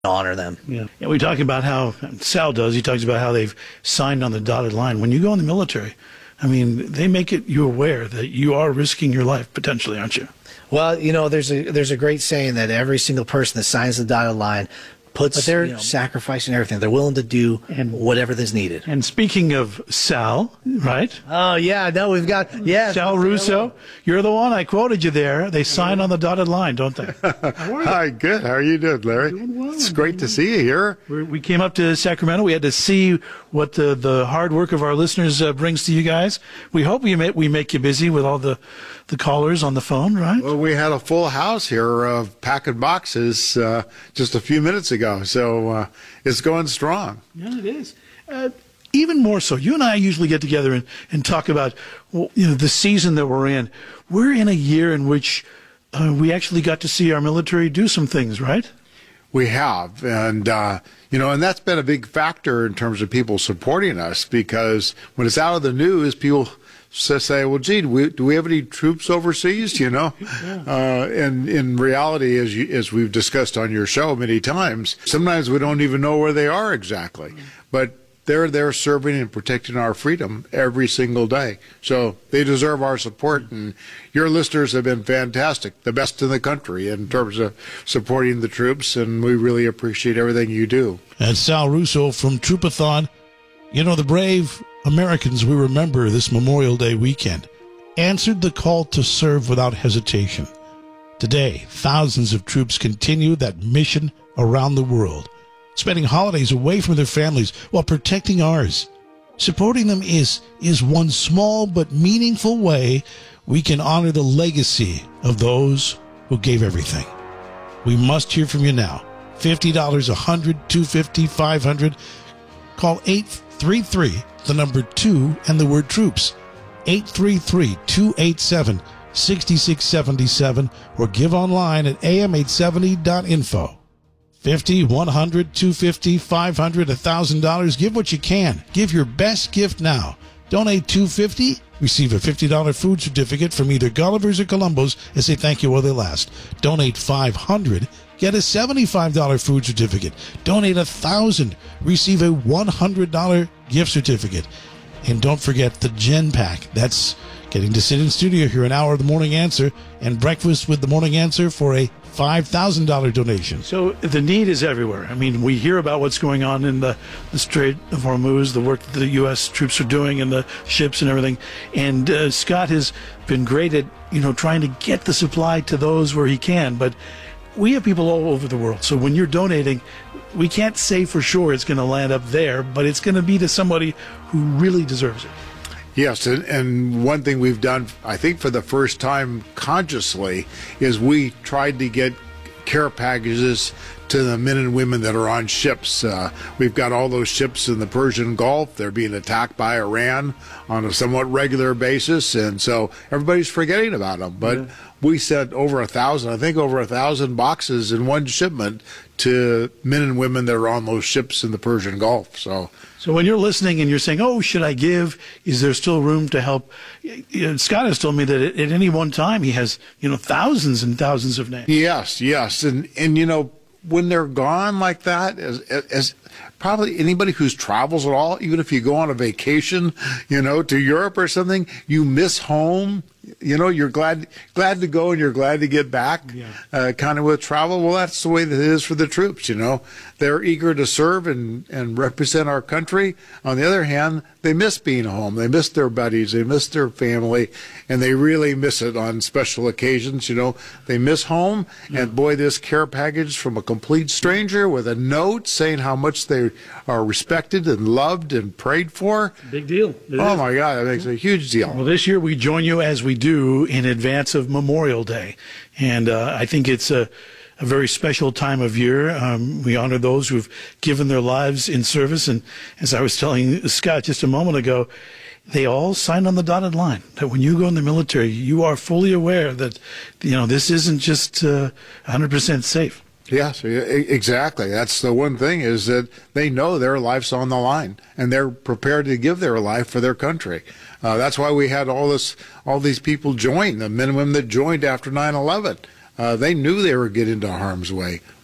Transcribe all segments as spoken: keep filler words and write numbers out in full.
honor them. Yeah. And we talk about how Sal does. He talks about how they've signed on the dotted line. When you go in the military, I mean, they make it you aware that you are risking your life potentially, aren't you? Well, you know, there's a there's a great saying that every single person that signs the dotted line puts, but they're you know, sacrificing everything. They're willing to do and, whatever is needed. And speaking of Sal, right? Oh, yeah, no, we've got, yeah. Sal Russo, you're the one. I quoted you there. They sign on the dotted line, don't they? Hi, good. How are you doing, Larry? Doing well. It's great to see you here. We're, we came up to Sacramento. We had to see what the, the hard work of our listeners uh, brings to you guys. We hope we make, we make you busy with all the, the callers on the phone, right? Well, we had a full house here of packing boxes uh, just a few minutes ago. So uh, it's going strong. Yeah, it is. Uh, even more so, you and I usually get together and, and talk about well, you know, the season that we're in. We're in a year in which uh, we actually got to see our military do some things, right? We have. And, uh, you know, and that's been a big factor in terms of people supporting us, because when it's out of the news, people say, well, gee, do we, do we have any troops overseas, you know? Yeah. Uh, and in reality, as, you, as we've discussed on your show many times, sometimes we don't even know where they are exactly. But they're there serving and protecting our freedom every single day. So they deserve our support. And your listeners have been fantastic, the best in the country in terms of supporting the troops. And we really appreciate everything you do. And Sal Russo from Troopathon. You know, the brave Americans we remember this Memorial Day weekend answered the call to serve without hesitation. Today, thousands of troops continue that mission around the world, spending holidays away from their families while protecting ours. Supporting them is, is one small but meaningful way we can honor the legacy of those who gave everything. We must hear from you now. fifty dollars, one hundred dollars, two hundred fifty dollars, five hundred dollars. Call eight three three, the number two, and the word troops. eight three three, two eight seven, six six seven seven, or give online at a m eight seventy dot info. fifty, one hundred, two hundred fifty, five hundred, one thousand dollars. Give what you can. Give your best gift now. Donate two hundred fifty dollars. Receive a fifty dollars food certificate from either Gulliver's or Columbo's and say thank you while they last. Donate five hundred dollars. Get a seventy-five dollars food certificate. Donate one thousand dollars. Receive a one hundred dollars gift certificate. And don't forget the Gen Pack. That's getting to sit in studio here an hour of the Morning Answer and breakfast with the Morning Answer for a five thousand dollars donation. So the need is everywhere. I mean, we hear about what's going on in the, the Strait of Hormuz, the work that the U S troops are doing in the ships and everything. And uh, Scott has been great at, you know, trying to get the supply to those where he can. But we have people all over the world. So when you're donating, we can't say for sure it's going to land up there, but it's going to be to somebody who really deserves it. Yes, and, and one thing we've done, I think for the first time consciously, is we tried to get care packages to the men and women that are on ships. Uh, we've got all those ships in the Persian Gulf. They're being attacked by Iran on a somewhat regular basis, and so everybody's forgetting about them. But yeah. we sent over a thousand, I think over a thousand boxes in one shipment to men and women that are on those ships in the Persian Gulf. So. So when you're listening and you're saying, oh, should I give? Is there still room to help? Scott has told me that at any one time he has, you know, thousands and thousands of names. Yes, yes. And, and you know, when they're gone like that, as, as probably anybody who's travels at all, even if you go on a vacation, you know, to Europe or something, you miss home. You know, you're glad glad to go and you're glad to get back, yeah. uh, kind of with travel. Well, that's the way that it is for the troops, you know. They're eager to serve and, and represent our country. On the other hand, they miss being home. They miss their buddies. They miss their family. And they really miss it on special occasions, you know. They miss home. Yeah. And, boy, this care package from a complete stranger with a note saying how much they are respected and loved and prayed for. Big deal. It oh, is. my God, that makes a huge deal. Well, this year we join you as we do in advance of Memorial Day. And uh, I think it's a, a very special time of year. Um, we honor those who've given their lives in service. And as I was telling Scott just a moment ago, they all signed on the dotted line that when you go in the military, you are fully aware that, you know, this isn't just uh, one hundred percent safe. Yes, exactly. That's the one thing, is that they know their life's on the line and they're prepared to give their life for their country. Uh, that's why we had all this, all these people join, the men and women that joined after nine eleven. Uh, they knew they were getting into harm's way.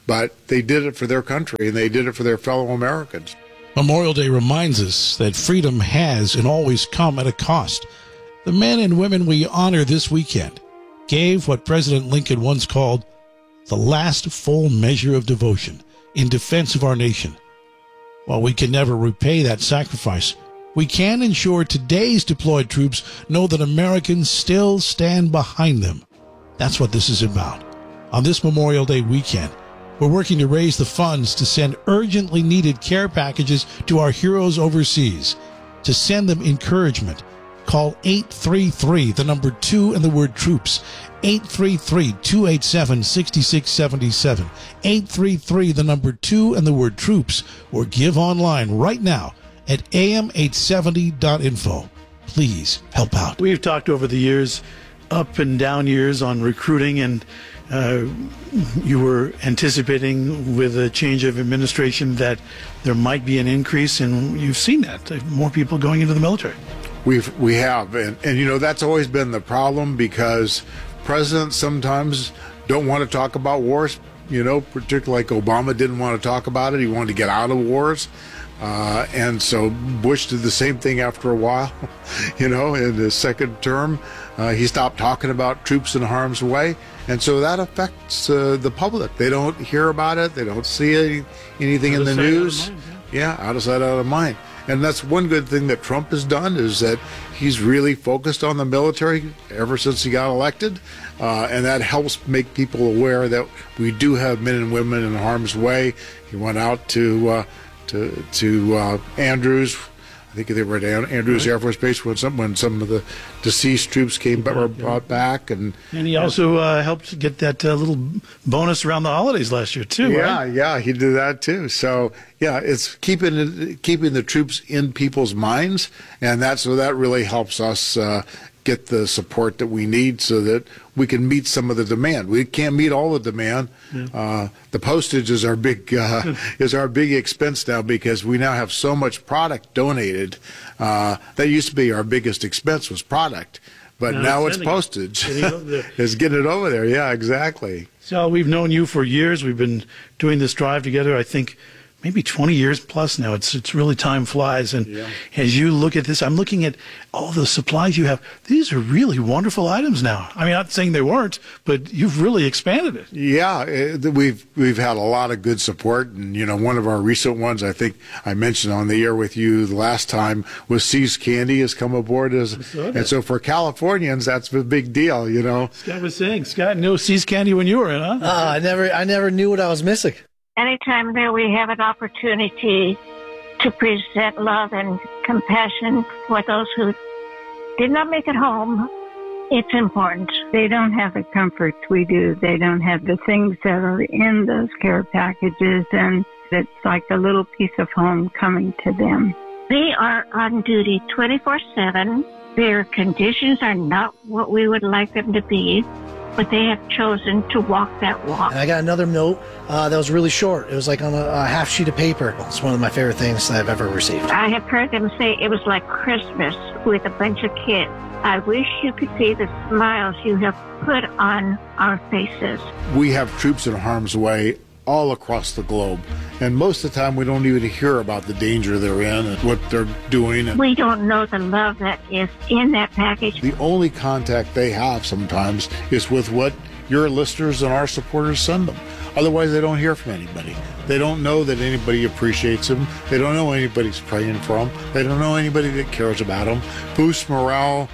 but they did it for their country and they did it for their fellow Americans. Memorial Day reminds us that freedom has and always come at a cost. The men and women we honor this weekend gave what President Lincoln once called the last full measure of devotion in defense of our nation. While we can never repay that sacrifice, we can ensure today's deployed troops know that Americans still stand behind them. That's what this is about. On this Memorial Day weekend, we're working to raise the funds to send urgently needed care packages to our heroes overseas. To send them encouragement, call eight three three, the number two and the word troops, eight three three, two eight seven, six six seven seven, eight three three, the number two and the word troops, or give online right now at A M eight seventy dot info. Please help out. We've talked over the years, up and down years, on recruiting, and uh, you were anticipating with a change of administration that there might be an increase, and you've seen that, more people going into the military. We've, we have, and, and you know, that's always been the problem, because presidents sometimes don't want to talk about wars, you know, particularly like Obama didn't want to talk about it. He wanted to get out of wars. Uh, and so Bush did the same thing after a while, you know, in his second term. Uh, he stopped talking about troops in harm's way. And so that affects uh, the public. They don't hear about it. They don't see any, anything in the news. Yeah, out of sight, out of mind. And that's one good thing that Trump has done, is that he's really focused on the military ever since he got elected. Uh, and that helps make people aware that we do have men and women in harm's way. He went out to uh, to to uh, Andrews. I think they were at Andrews Air Force Base when some when some of the deceased troops came back, were brought back, and and he also uh, helped get that uh, little bonus around the holidays last year too. Yeah, right? yeah, he did that too. So yeah, it's keeping keeping the troops in people's minds, and that's so that really helps us uh, get the support that we need, so that we can meet some of the demand. We can't meet all the demand. Yeah. Uh, the postage is our big uh, is our big expense now, because we now have so much product donated. Uh, that used to be our biggest expense, was product, but now, now it's postage. It's getting it over there. Yeah, exactly. So we've known you for years. We've been doing this drive together, I think, maybe twenty years plus now. It's it's really, time flies. And yeah. As you look at this, I'm looking at all the supplies you have. These are really wonderful items now. I mean, I'm not saying they weren't, but you've really expanded it. Yeah, it, we've we've had a lot of good support. And, you know, one of our recent ones, I think I mentioned on the air with you the last time, was See's Candy has come aboard. as, And so for Californians, that's a big deal, you know. Scott was saying, Scott knew See's Candy when you were in, huh? Uh, I never, I never knew what I was missing. Anytime that we have an opportunity to present love and compassion for those who did not make it home, it's important. They don't have the comforts we do. They don't have the things that are in those care packages, and it's like a little piece of home coming to them. They are on duty twenty-four seven. Their conditions are not what we would like them to be, but they have chosen to walk that walk. And I got another note uh, that was really short. It was like on a, a half sheet of paper. It's one of my favorite things that I've ever received. I have heard them say it was like Christmas with a bunch of kids. I wish you could see the smiles you have put on our faces. We have troops in harm's way all across the globe, and most of the time we don't even hear about the danger they're in and what they're doing. We don't know the love that is in that package. The only contact they have sometimes is with what your listeners and our supporters send them. Otherwise, they don't hear from anybody. They don't know that anybody appreciates them. They don't know anybody's praying for them. They don't know anybody that cares about them. Boosts morale,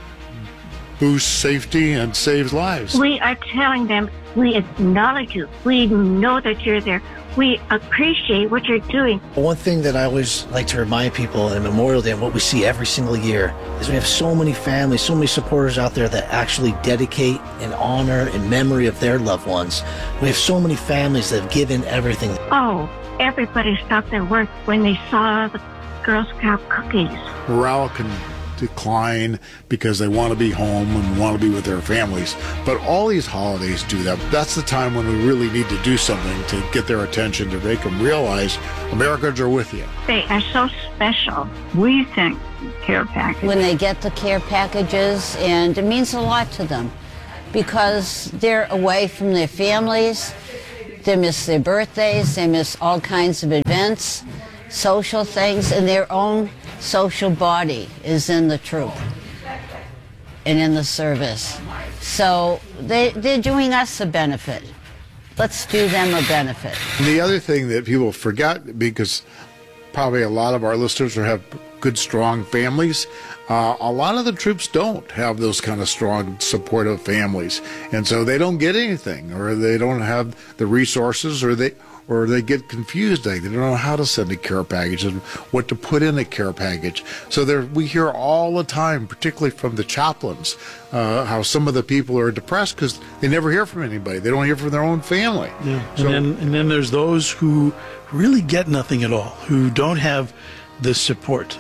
boosts safety, and saves lives. We are telling them, we acknowledge you. We know that you're there. We appreciate what you're doing. One thing that I always like to remind people in Memorial Day, and what we see every single year, is we have so many families, so many supporters out there that actually dedicate and honor in memory of their loved ones. We have so many families that have given everything. Oh, everybody stopped their work when they saw the Girl Scout cookies. Morale can decline because they want to be home and want to be with their families. But all these holidays do that. That's the time when we really need to do something to get their attention, to make them realize Americans are with you. They are so special. We think care packages. When they get the care packages, and it means a lot to them because they're away from their families. They miss their birthdays, they miss all kinds of events, social things, and their own social body is in the troop and in the service. So they, they're doing us a benefit. Let's do them a benefit. And the other thing that people forget, because probably a lot of our listeners have good, strong families, uh, a lot of the troops don't have those kind of strong, supportive families. And so they don't get anything, or they don't have the resources, or they or they get confused. They don't know how to send a care package and what to put in a care package. So there, we hear all the time, particularly from the chaplains, uh, how some of the people are depressed because they never hear from anybody. They don't hear from their own family. Yeah. So, and then and then there's those who really get nothing at all, who don't have the support.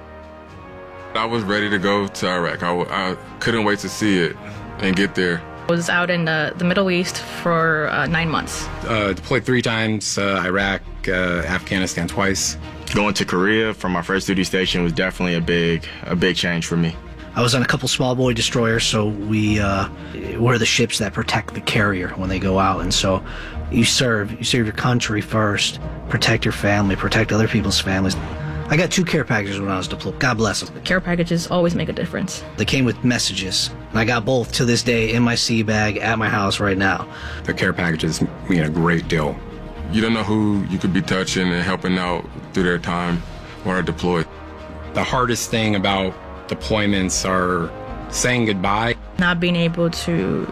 I was ready to go to Iraq. I, I couldn't wait to see it and get there. I was out in the, the Middle East for uh, nine months. Uh, deployed three times, uh, Iraq, uh, Afghanistan twice. Going to Korea from my first duty station was definitely a big, a big change for me. I was on a couple small boy destroyers, so we uh, we're the ships that protect the carrier when they go out. And so you serve, you serve your country first, protect your family, protect other people's families. I got two care packages when I was deployed. God bless them. Care packages always make a difference. They came with messages, and I got both to this day in my sea bag at my house right now. The care packages mean a great deal. You don't know who you could be touching and helping out through their time while they're deployed. The hardest thing about deployments are saying goodbye. Not being able to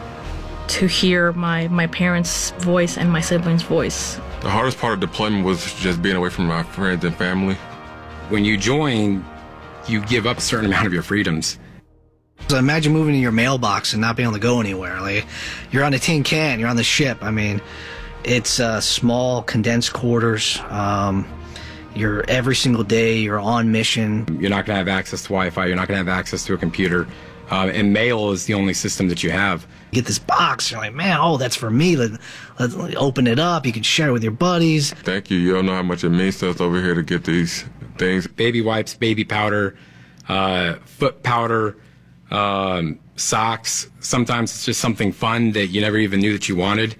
to hear my, my parents' voice and my siblings' voice. The hardest part of deployment was just being away from my friends and family. When you join, you give up a certain amount of your freedoms. So imagine moving to your mailbox and not being able to go anywhere. Like, you're on a tin can, you're on the ship. I mean, it's uh, small, condensed quarters. Um, you're every single day, you're on mission. You're not going to have access to Wi-Fi. You're not going to have access to a computer. Uh, and mail is the only system that you have. You get this box, you're like, man, oh, that's for me. Let, let's open it up. You can share it with your buddies. Thank you. You don't know how much it means to us over here to get these things. Baby wipes, baby powder, uh, foot powder, um, socks. Sometimes it's just something fun that you never even knew that you wanted.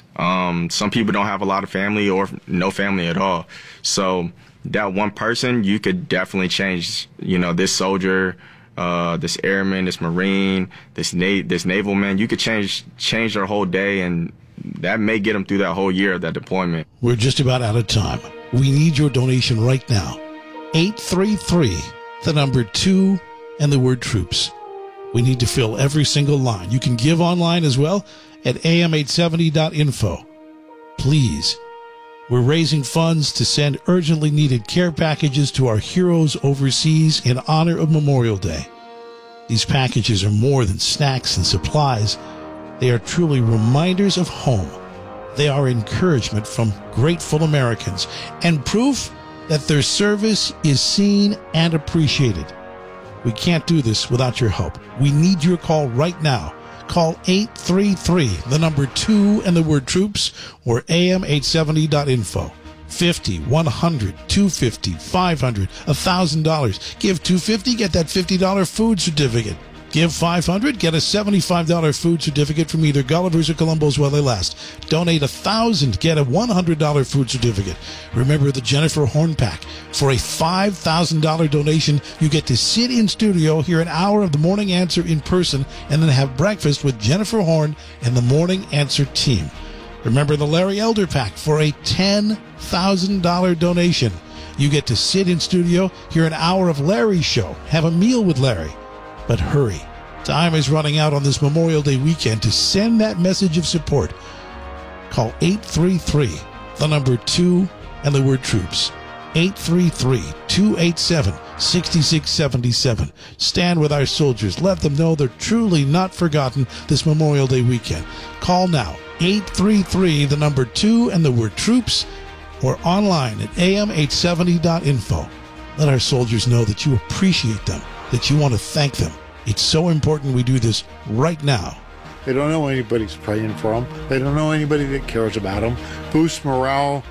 Um, some people don't have a lot of family or no family at all. So that one person, you could definitely change, you know, this soldier, uh, this airman, this Marine, this na- this naval man. You could change change their whole day, and that may get them through that whole year of that deployment. We're just about out of time. We need your donation right now. eight three three, the number two, and the word troops. We need to fill every single line. You can give online as well at A M eight seventy dot info. Please. We're raising funds to send urgently needed care packages to our heroes overseas in honor of Memorial Day. These packages are more than snacks and supplies. They are truly reminders of home. They are encouragement from grateful Americans and proof that their service is seen and appreciated. We can't do this without your help. We need your call right now. Call eight three three, the number two and the word troops, or A M eight seventy dot info. fifty, one hundred, two fifty, five hundred, one thousand dollars. Give two hundred fifty dollars, get that fifty dollars food certificate. Give five hundred dollars, get a seventy-five dollars food certificate from either Gulliver's or Columbo's while they last. Donate one thousand dollars, get a one hundred dollars food certificate. Remember the Jennifer Horn Pack. For a five thousand dollars donation, you get to sit in studio, hear an hour of the Morning Answer in person, and then have breakfast with Jennifer Horn and the Morning Answer team. Remember the Larry Elder Pack. For a ten thousand dollars donation, you get to sit in studio, hear an hour of Larry's show, have a meal with Larry. But hurry. Time is running out on this Memorial Day weekend. To send that message of support, call eight three three, the number two, and the word troops. eight three three, two eight seven, six six seven seven. Stand with our soldiers. Let them know they're truly not forgotten this Memorial Day weekend. Call now, eight three three, the number two, and the word troops, or online at A M eight seventy dot info. Let our soldiers know that you appreciate them, that you want to thank them. It's so important we do this right now. They don't know anybody's praying for them. They don't know anybody that cares about them. Boosts morale,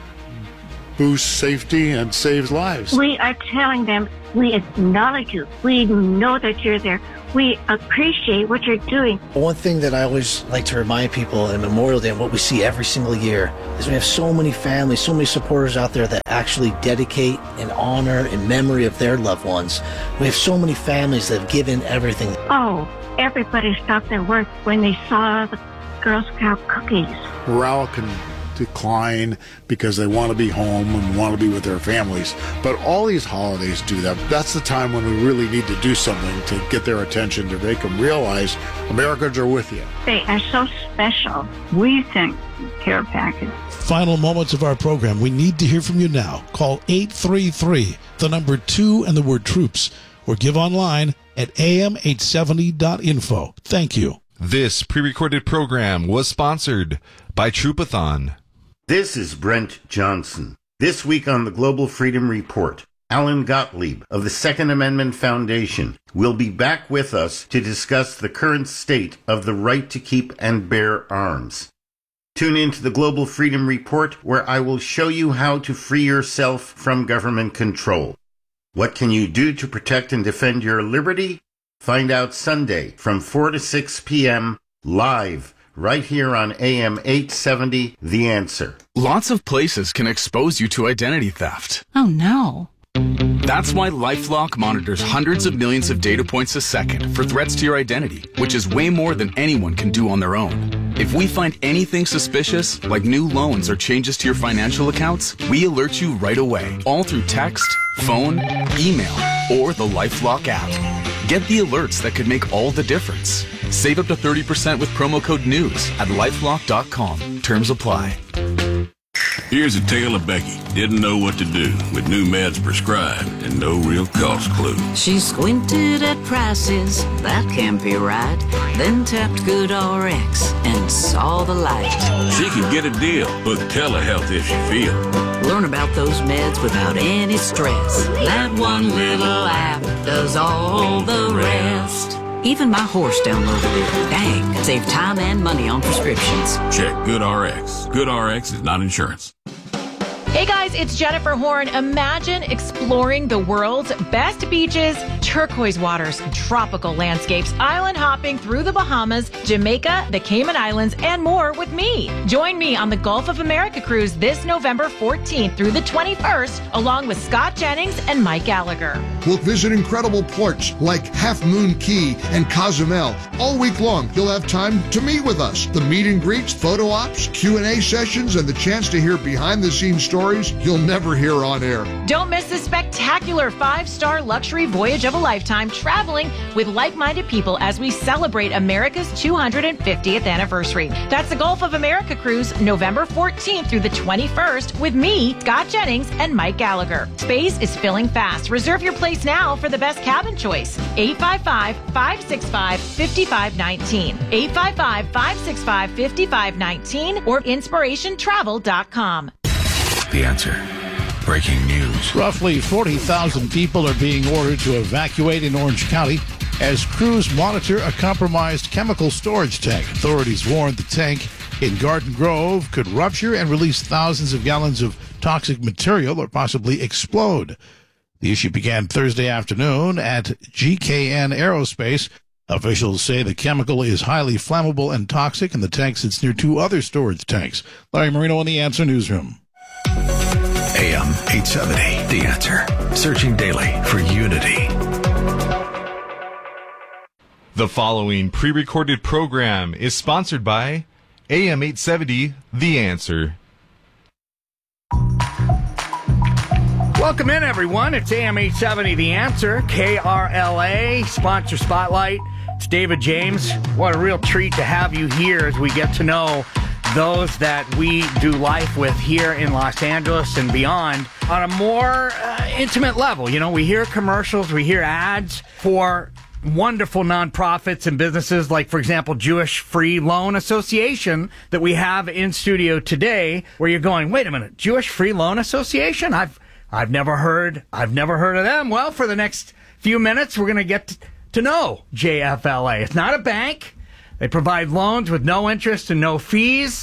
boosts safety, and saves lives. We are telling them we acknowledge you. We know that you're there. We appreciate what you're doing. One thing that I always like to remind people in Memorial Day and what we see every single year is we have so many families, so many supporters out there that actually dedicate and honor in memory of their loved ones. We have so many families that have given everything. Oh, everybody stopped their work when they saw the Girl Scout cookies. Morale can decline because they want to be home and want to be with their families. But all these holidays do that. That's the time when we really need to do something to get their attention, to make them realize Americans are with you. They are so special. We think care package. Final moments of our program. We need to hear from you now. Call eight three three, the number two and the word troops, or give online at a m eight seventy dot info. Thank you. This pre-recorded program was sponsored by Troopathon. This is Brent Johnson. This week on the Global Freedom Report, Alan Gottlieb of the Second Amendment Foundation will be back with us to discuss the current state of the right to keep and bear arms. Tune in to the Global Freedom Report, where I will show you how to free yourself from government control. What can you do to protect and defend your liberty? Find out Sunday from four to six p.m. live right here on A M eight seventy, The Answer. Lots of places can expose you to identity theft. Oh, no. That's why LifeLock monitors hundreds of millions of data points a second for threats to your identity, which is way more than anyone can do on their own. If we find anything suspicious, like new loans or changes to your financial accounts, we alert you right away, all through text, phone, email, or the LifeLock app. Get the alerts that could make all the difference. Save up to thirty percent with promo code NEWS at lifelock dot com. Terms apply. Here's a tale of Becky. Didn't know what to do with new meds prescribed and no real cost clue. She squinted at prices, that can't be right. Then tapped GoodRx and saw the light. She could get a deal with telehealth if she feel. Learn about those meds without any stress. That one little app does all the rest. Even my horse downloaded it. Dang, save time and money on prescriptions. Check GoodRx. GoodRx is not insurance. Hey guys, it's Jennifer Horn. Imagine exploring the world's best beaches, turquoise waters, tropical landscapes, island hopping through the Bahamas, Jamaica, the Cayman Islands, and more with me. Join me on the Gulf of America cruise this November fourteenth through the twenty-first, along with Scott Jennings and Mike Gallagher. We'll visit incredible ports like Half Moon Key and Cozumel. All week long, you'll have time to meet with us. The meet and greets, photo ops, Q and A sessions, and the chance to hear behind-the-scenes stories you'll never hear on air. Don't miss this spectacular five-star luxury voyage of a lifetime, traveling with like-minded people as we celebrate America's two hundred fiftieth anniversary. That's the Gulf of America cruise, November fourteenth through the twenty-first, with me, Scott Jennings, and Mike Gallagher. Space is filling fast. Reserve your place now for the best cabin choice. eight five five, five six five, five five one nine. eight five five, five six five, five five one nine or inspiration travel dot com. The Answer. Breaking news. Roughly forty thousand people are being ordered to evacuate in Orange County as crews monitor a compromised chemical storage tank. Authorities warned the tank in Garden Grove could rupture and release thousands of gallons of toxic material or possibly explode. The issue began Thursday afternoon at G K N Aerospace. Officials say the chemical is highly flammable and toxic, and the tank sits near two other storage tanks. Larry Marino in the Answer Newsroom. A M eight seventy, The Answer. Searching daily for unity. The following pre-recorded program is sponsored by A M eight seventy, The Answer. Welcome in, everyone. It's A M eight seventy, The Answer, K R L A, Sponsor Spotlight. It's David James. What a real treat to have you here as we get to know those that we do life with here in Los Angeles and beyond on a more uh, intimate level. You know, we hear commercials, we hear ads for wonderful nonprofits and businesses like, for example, Jewish Free Loan Association that we have in studio today, where you're going, wait a minute, Jewish Free Loan Association? I've I've never heard I've never heard of them. Well, for the next few minutes, we're going to get to know J F L A. It's not a bank. They provide loans with no interest and no fees.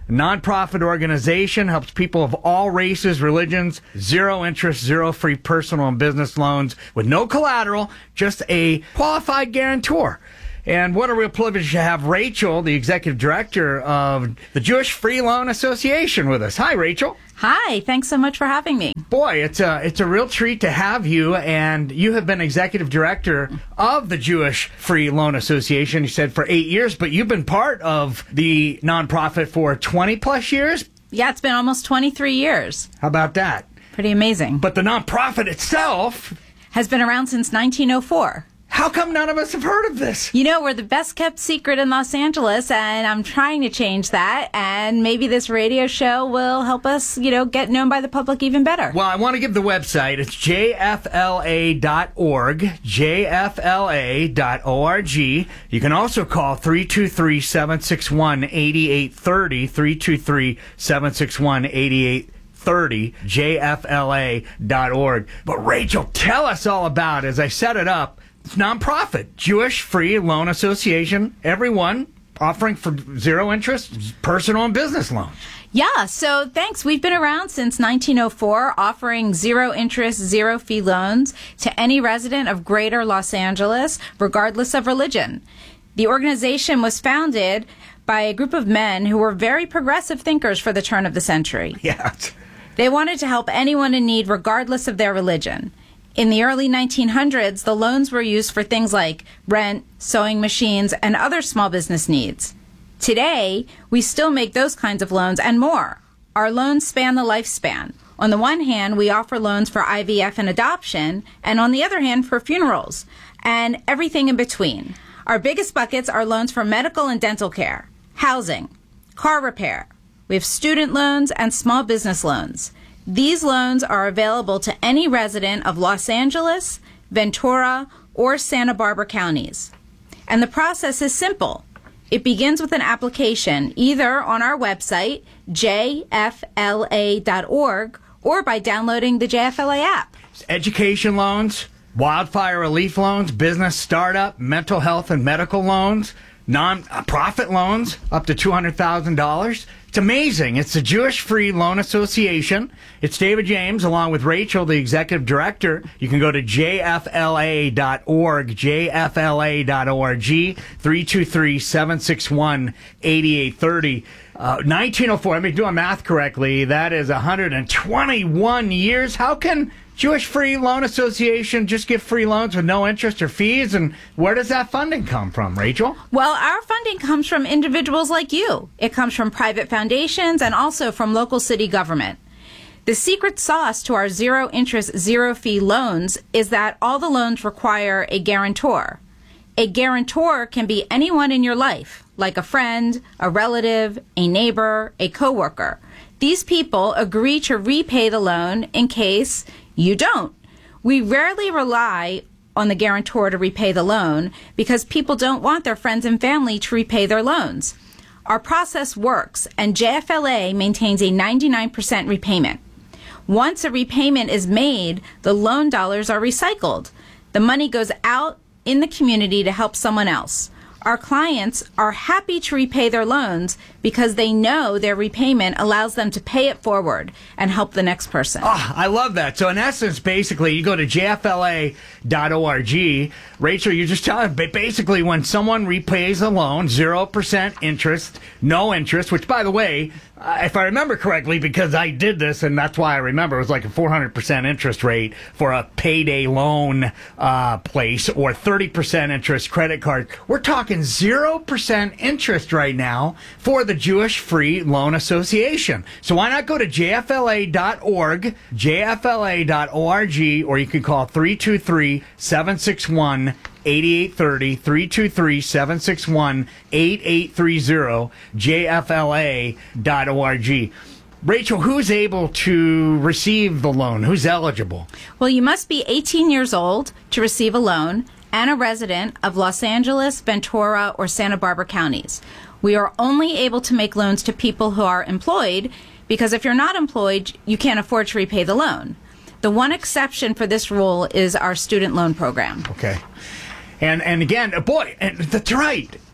nonprofit organization, helps people of all races, religions, zero interest, zero free personal and business loans with no collateral, just a qualified guarantor. And what a real privilege to have Rachel, the executive director of the Jewish Free Loan Association, with us. Hi, Rachel. Hi, thanks so much for having me. Boy, it's a, it's a real treat to have you, and you have been executive director of the Jewish Free Loan Association, you said, for eight years, but you've been part of the nonprofit for twenty plus years? Yeah, it's been almost twenty-three years. How about that? Pretty amazing. But the nonprofit itself has been around since nineteen oh four. How come none of us have heard of this? You know, we're the best kept secret in Los Angeles, and I'm trying to change that, and maybe this radio show will help us, you know, get known by the public even better. Well, I want to give the website. It's J F L A dot org, J F L A dot org. You can also call three two three, seven six one, eight eight three zero, three two three, seven six one, eight eight three zero, J F L A dot org. But Rachel, tell us all about it. As I set it up, it's nonprofit, Jewish Free Loan Association, everyone offering for zero interest, personal and business loans. Yeah, so thanks. We've been around since nineteen oh four, offering zero interest, zero fee loans to any resident of greater Los Angeles, regardless of religion. The organization was founded by a group of men who were very progressive thinkers for the turn of the century. Yeah. They wanted to help anyone in need, regardless of their religion. In the early nineteen hundreds, the loans were used for things like rent, sewing machines, and other small business needs. Today, we still make those kinds of loans and more. Our loans span the lifespan. On the one hand, we offer loans for I V F and adoption, and on the other hand, for funerals, and everything in between. Our biggest buckets are loans for medical and dental care, housing, car repair. We have student loans and small business loans. These loans are available to any resident of Los Angeles, Ventura, or Santa Barbara counties. And the process is simple. It begins with an application either on our website, J F L A dot org, or by downloading the J F L A app. Education loans, wildfire relief loans, business startup, mental health and medical loans, non-profit loans up to two hundred thousand dollars. It's amazing. It's the Jewish Free Loan Association. It's David James along with Rachel, the executive director. You can go to J F L A dot org, J F L A dot org, three two three, seven six one, eight eight three zero. Uh, nineteen oh four, I mean, doing math correctly, that is one hundred twenty-one years. How can Jewish Free Loan Association just give free loans with no interest or fees? And where does that funding come from, Rachel? Well, our funding comes from individuals like you. It comes from private foundations and also from local city government. The secret sauce to our zero interest, zero fee loans is that all the loans require a guarantor. A guarantor can be anyone in your life, like a friend, a relative, a neighbor, a coworker. These people agree to repay the loan in case you don't. We rarely rely on the guarantor to repay the loan because people don't want their friends and family to repay their loans. Our process works, and J F L A maintains a ninety-nine percent repayment. Once a repayment is made, the loan dollars are recycled. The money goes out in the community to help someone else. Our clients are happy to repay their loans because they know their repayment allows them to pay it forward and help the next person. Oh, I love that. So in essence, basically, you go to J F L A dot org. Rachel, you're just telling, basically, when someone repays a loan, zero percent interest, no interest, which, by the way, uh, if I remember correctly, because I did this, and that's why I remember, it was like a four hundred percent interest rate for a payday loan uh, place, or thirty percent interest credit card. We're talking zero percent interest right now for the Jewish Free Loan Association. So why not go to J F L A dot org, J F L A dot org, or you can call three two three, seven six one, eight eight three zero, three two three, seven six one, eight eight three zero, J F L A dot org. Rachel, who's able to receive the loan? Who's eligible? Well, you must be eighteen years old to receive a loan and a resident of Los Angeles, Ventura, or Santa Barbara counties. We are only able to make loans to people who are employed because if you're not employed, you can't afford to repay the loan. The one exception for this rule is our student loan program. Okay. And and again, boy, and that's right.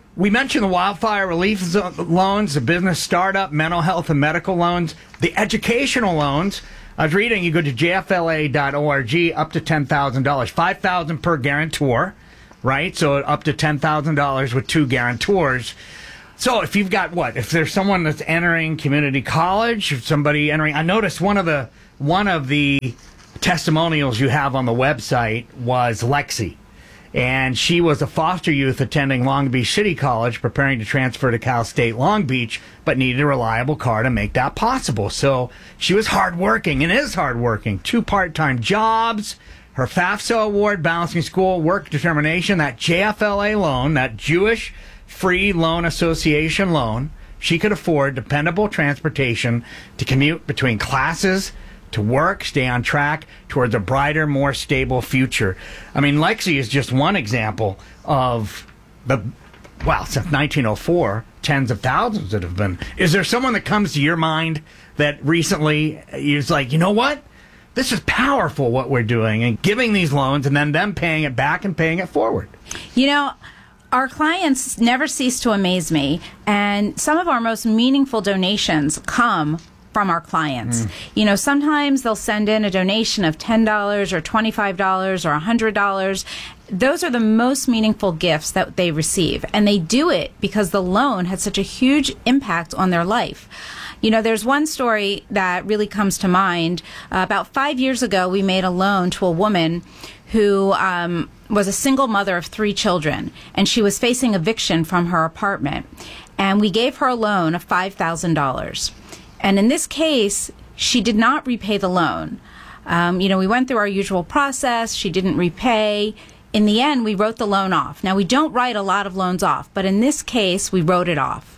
we mentioned the wildfire relief zo- loans, the business startup, mental health and medical loans, the educational loans. I was reading, you go to j f l a dot org, up to ten thousand dollars, five thousand dollars per guarantor, right? So up to ten thousand dollars with two guarantors. So if you've got what? If there's someone that's entering community college, if somebody entering, I noticed one of the one of the testimonials you have on the website was Lexi. And she was a foster youth attending Long Beach City College, preparing to transfer to Cal State Long Beach, but needed a reliable car to make that possible. So she was hardworking and is hardworking. Two part-time jobs, her FAFSA award, balancing school, work determination, that J F L A loan, that Jewish Free Loan Association loan. She could afford dependable transportation to commute between classes, to work, stay on track towards a brighter, more stable future. I mean, Lexi is just one example of the, well, since nineteen oh four, tens of thousands that have been. Is there someone that comes to your mind that recently is like, you know what? This is powerful what we're doing, and giving these loans and then them paying it back and paying it forward? You know, our clients never cease to amaze me, and some of our most meaningful donations come from our clients. Mm. You know, sometimes they'll send in a donation of ten dollars or twenty-five dollars or one hundred dollars. Those are the most meaningful gifts that they receive, and they do it because the loan had such a huge impact on their life. You know, there's one story that really comes to mind. Uh, about five years ago, we made a loan to a woman who um, was a single mother of three children, and she was facing eviction from her apartment. And we gave her a loan of five thousand dollars. And in this case, she did not repay the loan. Um, you know, we went through our usual process. She didn't repay. In the end, we wrote the loan off. Now, we don't write a lot of loans off, but in this case, we wrote it off.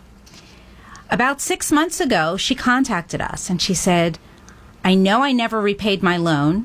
About six months ago, she contacted us and she said, I know I never repaid my loan.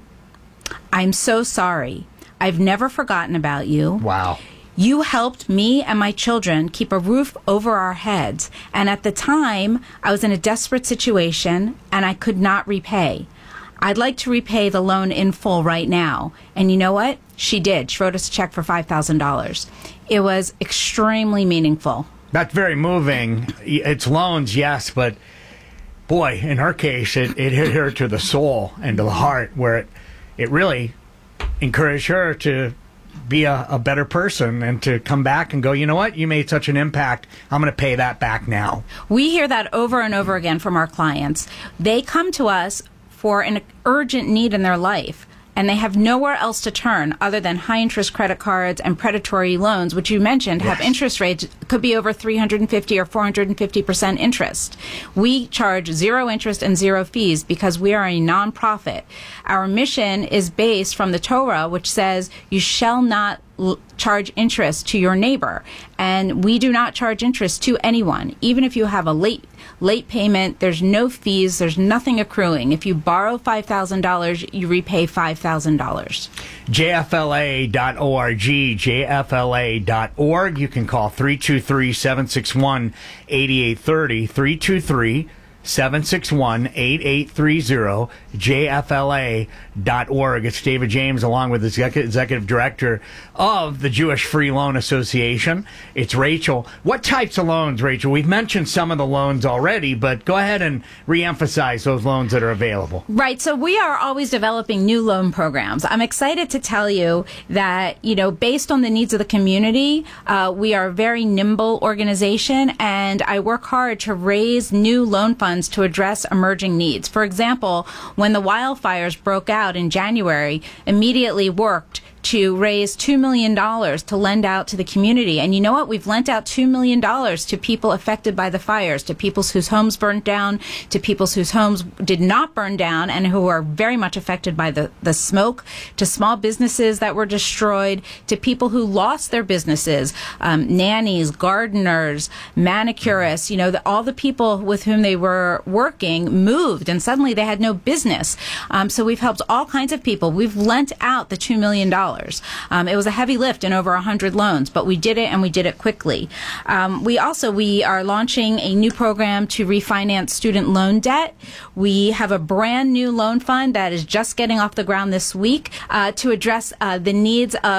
I'm so sorry. I've never forgotten about you. Wow. You helped me and my children keep a roof over our heads. And at the time, I was in a desperate situation and I could not repay. I'd like to repay the loan in full right now. And you know what? She did. She wrote us a check for five thousand dollars. It was extremely meaningful. That's very moving. It's loans, yes, but boy, in her case, it, it hit her to the soul and to the heart, where it, it really encouraged her to be a, a better person and to come back and go, you know what, you made such an impact, I'm going to pay that back now. We hear that over and over again from our clients. They come to us for an urgent need in their life, and they have nowhere else to turn other than high-interest credit cards and predatory loans, which you mentioned yes. have interest rates, could be over three hundred fifty or four hundred fifty percent interest. We charge zero interest and zero fees because we are a nonprofit. Our mission is based from the Torah, which says you shall not l- charge interest to your neighbor. And we do not charge interest to anyone. Even if you have a late late payment, there's no fees, there's nothing accruing. If you borrow five thousand dollars, you repay five thousand dollars. J F L A dot org, J F L A dot org. You can call three two three, seven six one, eight eight three zero, three two three, seven six one, eight eight three zero, J F L A dot org. It's David James, along with the executive, executive director of the Jewish Free Loan Association. It's Rachel. What types of loans, Rachel? We've mentioned some of the loans already, but go ahead and reemphasize those loans that are available. Right. So we are always developing new loan programs. I'm excited to tell you that, you know, based on the needs of the community, uh, we are a very nimble organization, and I work hard to raise new loan funds to address emerging needs. For example, when the wildfires broke out in January, immediately worked to raise two million dollars to lend out to the community. And you know what? We've lent out two million dollars to people affected by the fires, to people whose homes burned down, to people whose homes did not burn down and who are very much affected by the, the smoke, to small businesses that were destroyed, to people who lost their businesses, um, nannies, gardeners, manicurists, you know, the, all the people with whom they were working moved and suddenly they had no business. Um, so we've helped all kinds of people. We've lent out the two million dollars. Um, it was a heavy lift in over one hundred loans, but we did it, and we did it quickly. Um, we also, we are launching a new program to refinance student loan debt. We have a brand new loan fund that is just getting off the ground this week uh, to address uh, the needs of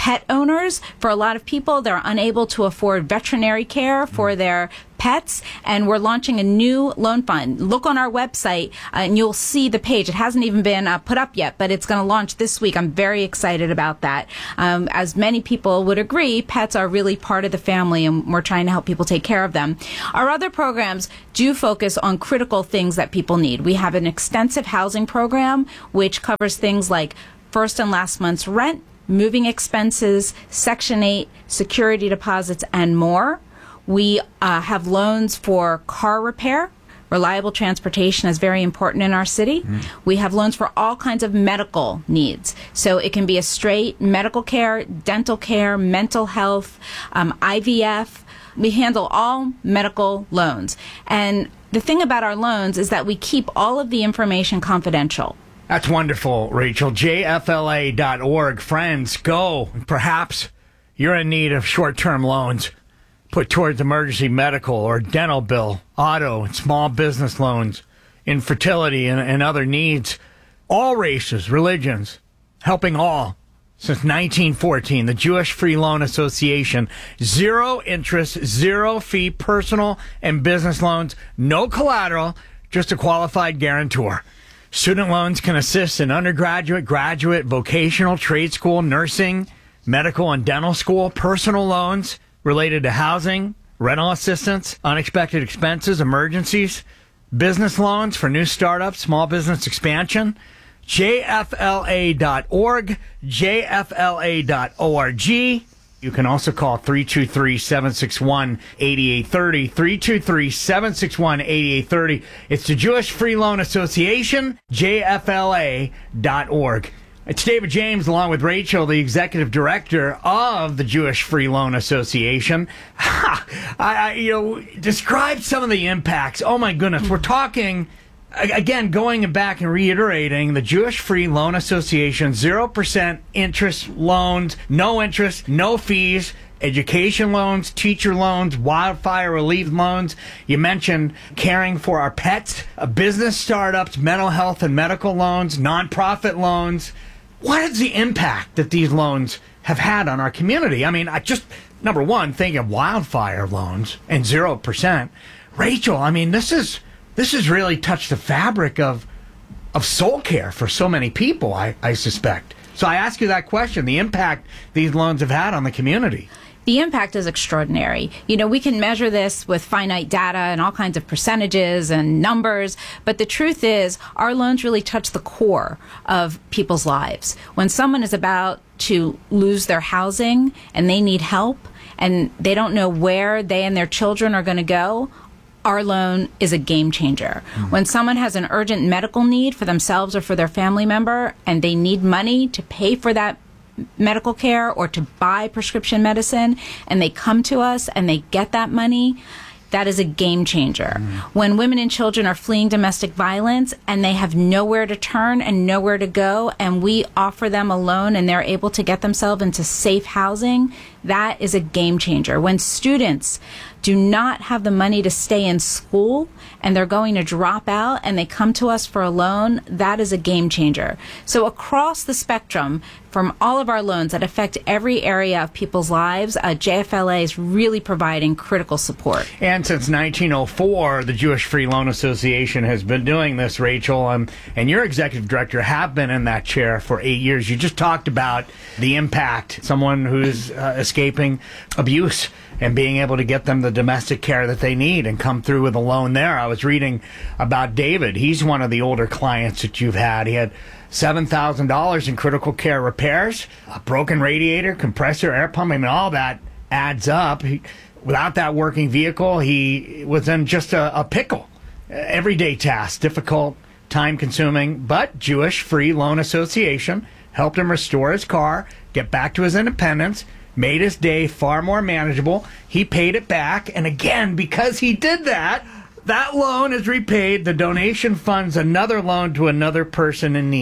pet owners. For a lot of people, they're unable to afford veterinary care for their pets, and we're launching a new loan fund. Look on our website, uh, and you'll see the page. It hasn't even been uh, put up yet, but it's going to launch this week. I'm very excited about that. Um, as many people would agree, pets are really part of the family, and we're trying to help people take care of them. Our other programs do focus on critical things that people need. We have an extensive housing program, which covers things like first and last month's rent, moving expenses, Section eight, security deposits, and more. We uh, have loans for car repair. Reliable transportation is very important in our city. Mm. We have loans for all kinds of medical needs. So it can be a straight medical care, dental care, mental health, um, I V F. We handle all medical loans. And the thing about our loans is that we keep all of the information confidential. That's wonderful, Rachel. J F L A dot org. Friends, go. Perhaps you're in need of short-term loans put towards emergency medical or dental bill, auto, and small business loans, infertility, and, and other needs. All races, religions, helping all. Since nineteen fourteen, the Jewish Free Loan Association, zero interest, zero fee, personal and business loans, no collateral, just a qualified guarantor. Student loans can assist in undergraduate, graduate, vocational, trade school, nursing, medical and dental school, personal loans related to housing, rental assistance, unexpected expenses, emergencies, business loans for new startups, small business expansion. J F L A dot org, J F L A dot org. You can also call three two three, seven six one, eight eight three zero, three two three, seven six one, eight eight three zero. It's the Jewish Free Loan Association, J F L A dot org. It's David James, along with Rachel, the executive director of the Jewish Free Loan Association. Ha! I, I, you know, describe some of the impacts. Oh, my goodness. We're talking, again, going back and reiterating, the Jewish Free Loan Association, zero percent interest loans, no interest, no fees, education loans, teacher loans, wildfire relief loans. You mentioned caring for our pets, uh, business startups, mental health and medical loans, nonprofit loans. What is the impact that these loans have had on our community? I mean, I just, number one, think of wildfire loans and zero percent. Rachel, I mean, this is this has really touched the fabric of of soul care for so many people, I, I suspect. So I ask you that question, the impact these loans have had on the community. The impact is extraordinary. You know, we can measure this with finite data and all kinds of percentages and numbers, but the truth is our loans really touch the core of people's lives. When someone is about to lose their housing and they need help and they don't know where they and their children are going to go, our loan is a game changer. Mm-hmm. When someone has an urgent medical need for themselves or for their family member and they need money to pay for that medical care or to buy prescription medicine, and they come to us and they get that money, that is a game changer. Mm. When women and children are fleeing domestic violence and they have nowhere to turn and nowhere to go, and we offer them a loan and they're able to get themselves into safe housing, that is a game changer. When students do not have the money to stay in school and they're going to drop out and they come to us for a loan, that is a game changer. So across the spectrum, from all of our loans that affect every area of people's lives, uh, J F L A is really providing critical support. And since nineteen oh four, the Jewish Free Loan Association has been doing this, Rachel, um, and your executive director have been in that chair for eight years. You just talked about the impact, someone who's uh, escaping abuse and being able to get them the domestic care that they need and come through with a loan there. I was reading about David. He's one of the older clients that you've had. He had seven thousand dollars in critical care repairs, a broken radiator, compressor, air pump. I mean, all that adds up. He, without that working vehicle, he was in just a, a pickle. Everyday tasks, difficult, time-consuming, but Jewish Free Loan Association helped him restore his car, get back to his independence, made his day far more manageable. He paid it back, and again, because he did that, that loan is repaid. The donation funds another loan to another person in need.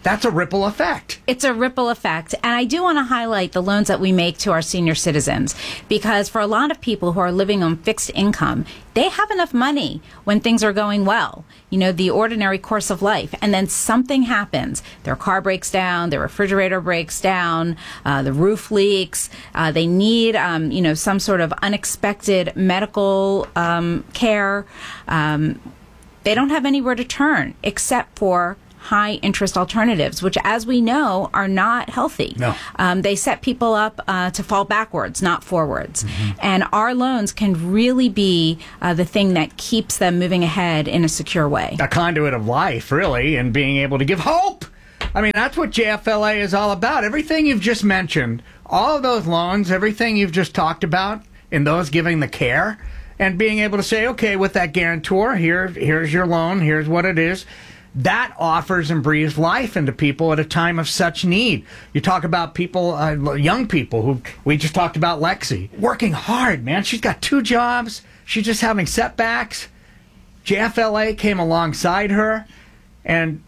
That's a ripple effect. It's a ripple effect. And I do want to highlight the loans that we make to our senior citizens, because for a lot of people who are living on fixed income, they have enough money when things are going well, you know, the ordinary course of life. And then something happens. Their car breaks down, their refrigerator breaks down, uh, the roof leaks. Uh, they need, um, you know, some sort of unexpected medical um, care. Um, they don't have anywhere to turn except for high interest alternatives, which, as we know, are not healthy. No. Um, they set people up uh, to fall backwards, not forwards. Mm-hmm. And our loans can really be uh, the thing that keeps them moving ahead in a secure way. A conduit of life, really, and being able to give hope. I mean, that's what J F L A is all about. Everything you've just mentioned, all of those loans, everything you've just talked about, in those giving the care, and being able to say, okay, with that guarantor, here, here's your loan, here's what it is. That offers and breathes life into people at a time of such need. You talk about people, uh, young people who we just talked about, Lexi, working hard, man. She's got two jobs. She's just having setbacks. J F L A came alongside her, and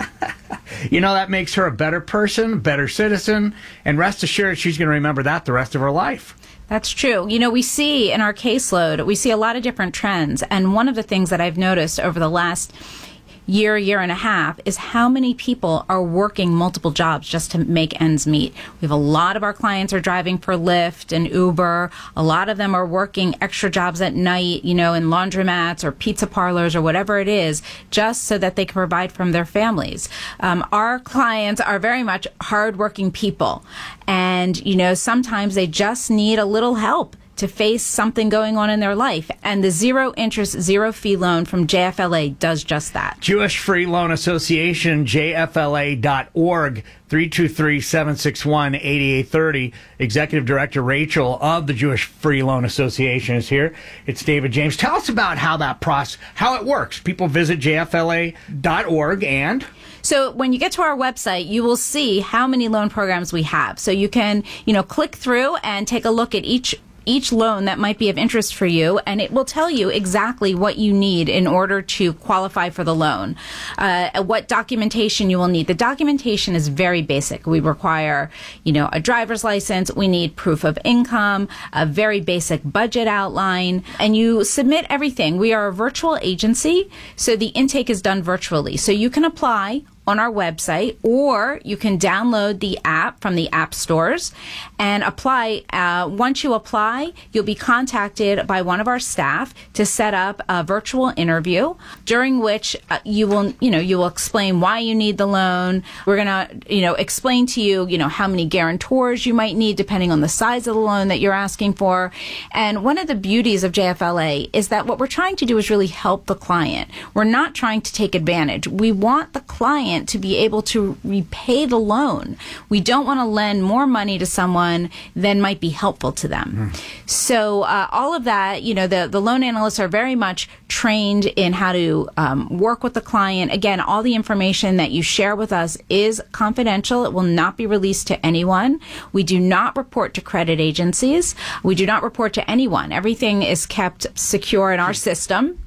you know, that makes her a better person, a better citizen, and rest assured she's going to remember that the rest of her life. That's true. You know, we see in our caseload, we see a lot of different trends, and one of the things that I've noticed over the last year, year and a half is how many people are working multiple jobs just to make ends meet. We have a lot of our clients are driving for Lyft and Uber. A lot of them are working extra jobs at night, you know, in laundromats or pizza parlors or whatever it is, just so that they can provide from their families. Um, our clients are very much hardworking people. And, you know, sometimes they just need a little help to face something going on in their life. And the zero interest, zero fee loan from J F L A does just that. Jewish Free Loan Association, J F L A dot org, three two three, seven six one, eight eight three zero. Executive Director Rachel of the Jewish Free Loan Association is here. It's David James. Tell us about how that process, how it works. People visit J F L A dot org and... So when you get to our website, you will see how many loan programs we have. So you can, you know, click through and take a look at each each loan that might be of interest for you, and it will tell you exactly what you need in order to qualify for the loan, uh, what documentation you will need. The documentation is very basic. We require, you know, a driver's license. We need proof of income, a very basic budget outline, and you submit everything. We are a virtual agency, so the intake is done virtually. So you can apply on our website, or you can download the app from the app stores and apply. Uh, once you apply, you'll be contacted by one of our staff to set up a virtual interview, during which uh, you will, you know, you will explain why you need the loan. We're gonna, you know, explain to you, you know, how many guarantors you might need depending on the size of the loan that you're asking for. And one of the beauties of J F L A is that what we're trying to do is really help the client. We're not trying to take advantage. We want the client to be able to repay the loan. We don't want to lend more money to someone than might be helpful to them. Mm. So uh, all of that, you know, the, the loan analysts are very much trained in how to um, work with the client. Again, all the information that you share with us is confidential. It will not be released to anyone. We do not report to credit agencies. We do not report to anyone. Everything is kept secure in our system.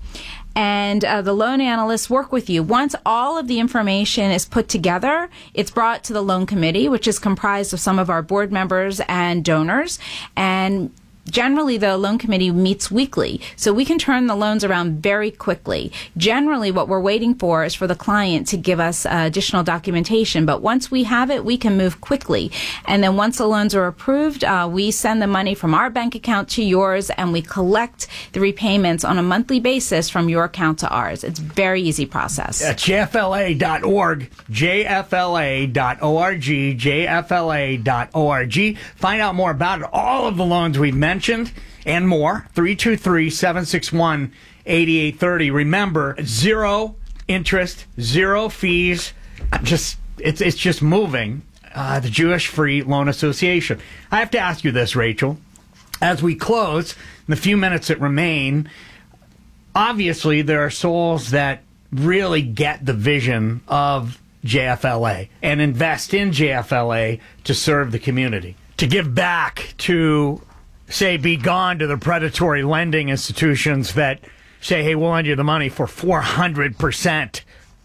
And uh, the loan analysts work with you. Once all of the information is put together, it's brought to the loan committee, which is comprised of some of our board members and donors. And generally, the loan committee meets weekly, so we can turn the loans around very quickly. Generally, what we're waiting for is for the client to give us uh, additional documentation, but once we have it, we can move quickly. And then once the loans are approved, uh, we send the money from our bank account to yours, and we collect the repayments on a monthly basis from your account to ours. It's a very easy process. At J F L A dot org, J F L A dot org, J F L A dot org. Find out more about it, all of the loans we've mentioned. Mentioned and more. three two three, seven six one, eight eight three zero. Remember, zero interest, zero fees. Just it's it's just moving. Uh, the Jewish Free Loan Association. I have to ask you this, Rachel. As we close, in the few minutes that remain, obviously there are souls that really get the vision of J F L A and invest in J F L A to serve the community, to give back, to say be gone to the predatory lending institutions that say, hey, we'll lend you the money for four hundred percent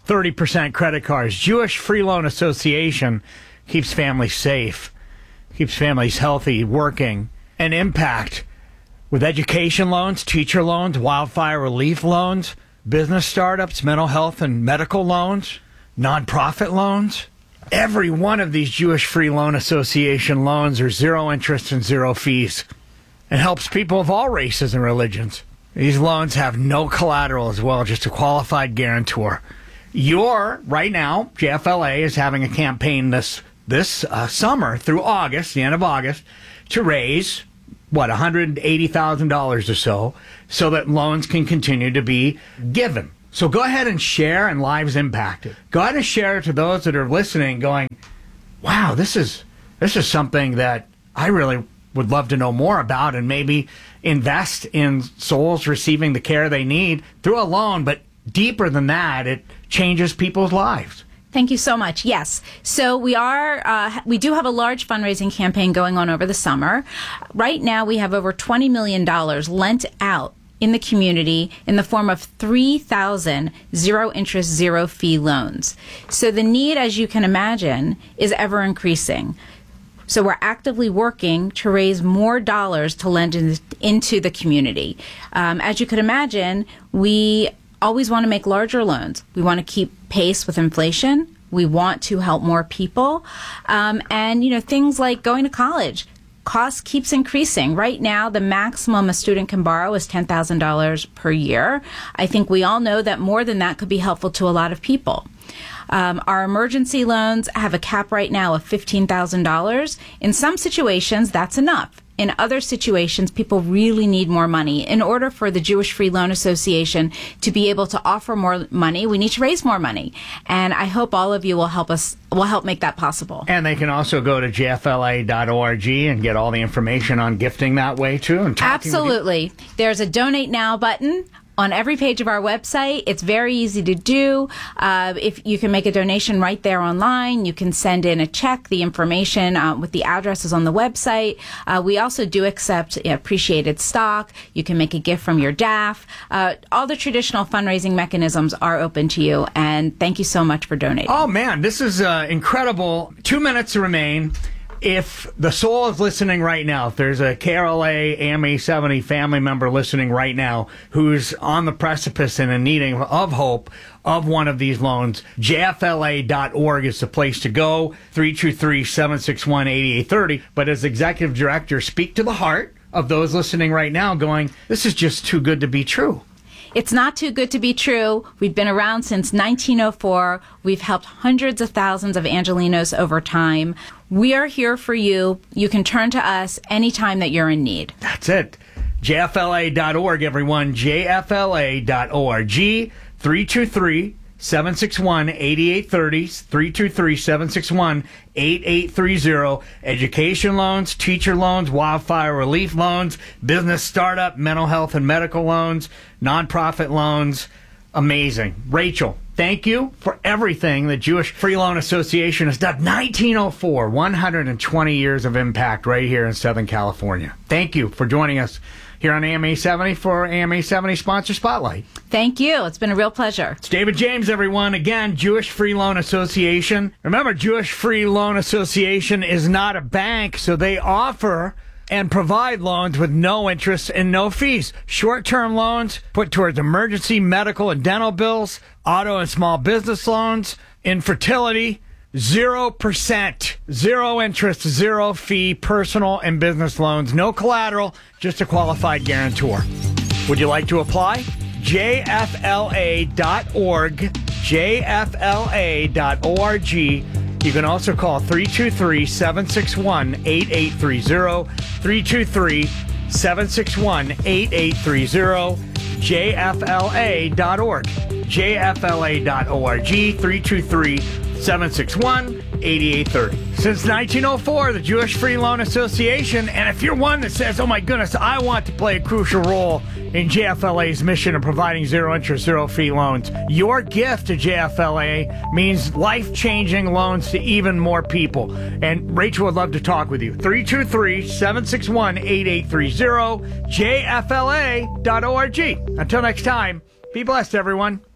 thirty percent credit cards. Jewish Free Loan Association keeps families safe, keeps families healthy, working, and impact with education loans, teacher loans, wildfire relief loans, business startups, mental health and medical loans, nonprofit loans. Every one of these Jewish Free Loan Association loans are zero interest and zero fees. It helps people of all races and religions. These loans have no collateral as well, just a qualified guarantor. You're, right now, J F L A is having a campaign this this uh, summer through August, the end of August, to raise, what, one hundred eighty thousand dollars or so, so that loans can continue to be given. So go ahead and share and lives impacted. Go ahead and share it to those that are listening going, wow, this is this is something that I really would love to know more about, and maybe invest in souls receiving the care they need through a loan. But deeper than that, it changes people's lives. Thank you so much. Yes. So we are, uh, we do have a large fundraising campaign going on over the summer. Right now, we have over twenty million dollars lent out in the community in the form of three thousand zero interest, zero fee loans. So the need, as you can imagine, is ever increasing. So we're actively working to raise more dollars to lend in, into the community. Um, as you could imagine, we always want to make larger loans. We want to keep pace with inflation. We want to help more people. Um, and, you know, things like going to college. Cost keeps increasing. Right now, the maximum a student can borrow is ten thousand dollars per year. I think we all know that more than that could be helpful to a lot of people. Um, our emergency loans have a cap right now of fifteen thousand dollars. In some situations, that's enough. In other situations, people really need more money. In order for the Jewish Free Loan Association to be able to offer more money, we need to raise more money. And I hope all of you will help us, will help make that possible. And they can also go to J F L A dot org and get all the information on gifting that way, too. And Absolutely. There's a Donate Now button on every page of our website. It's very easy to do. Uh, if you can make a donation right there online, you can send in a check. The information uh, with the address is on the website. Uh, we also do accept appreciated stock. You can make a gift from your D A F. Uh, all the traditional fundraising mechanisms are open to you. And thank you so much for donating. Oh, man, this is uh, incredible. Two minutes remain. If the soul is listening right now, if there's a K R L A, A M A seventy family member listening right now who's on the precipice and in needing of hope of one of these loans, J F L A dot org is the place to go. three two three, seven six one, eight eight three zero. But as executive director, speak to the heart of those listening right now going, this is just too good to be true. It's not too good to be true. We've been around since nineteen oh four. We've helped hundreds of thousands of Angelenos over time. We are here for you. You can turn to us anytime that you're in need. That's it. J F L A dot org, everyone. J F L A dot org. three two three, seven six one, eight eight three zero. three two three, seven six one, eight eight three zero. Education loans, teacher loans, wildfire relief loans, business startup, mental health and medical loans, nonprofit loans. Amazing. Rachel, thank you for everything the Jewish Free Loan Association has done. nineteen oh four, one hundred twenty years of impact right here in Southern California. Thank you for joining us here on A M A seventy for A M A seventy Sponsor Spotlight. Thank you. It's been a real pleasure. It's David James, everyone. Again, Jewish Free Loan Association. Remember, Jewish Free Loan Association is not a bank, so they offer and provide loans with no interest and no fees. Short-term loans put towards emergency medical and dental bills, auto and small business loans, infertility, zero percent, zero interest, zero fee, personal and business loans, no collateral, just a qualified guarantor. Would you like to apply? J F L A dot org, J F L A dot org. You can also call three two three, seven six one, eight eight three zero, three two three, seven six one, eight eight three zero, J F L A dot org, J F L A dot org, three two three, seven six one, eight eight three zero. Since nineteen oh four, the Jewish Free Loan Association, and if you're one that says, oh my goodness, I want to play a crucial role in J F L A's mission of providing zero interest, zero fee loans, your gift to J F L A means life-changing loans to even more people. And Rachel would love to talk with you. three two three, seven six one, eight eight three zero, J F L A dot org. Until next time, be blessed, everyone.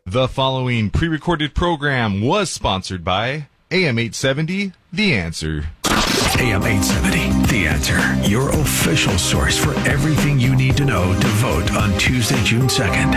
The following pre-recorded program was sponsored by A M eight seventy, The Answer. A M eight seventy, The Answer, your official source for everything you need to know to vote on Tuesday, June second.